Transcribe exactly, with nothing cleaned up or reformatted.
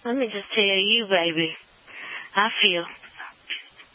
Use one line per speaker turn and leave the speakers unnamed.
Let me just tell you, baby, I feel